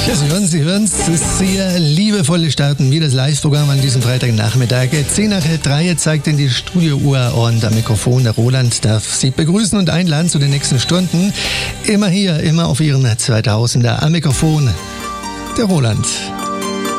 Ja, Sie hören es, sehr liebevolle Starten wie das Live-Programm an diesem Freitagnachmittag. 2:10 zeigt in die Studiouhr und am Mikrofon der Roland darf Sie begrüßen und einladen zu den nächsten Stunden. Immer hier, immer auf Ihren 2000er. Am Mikrofon der Roland.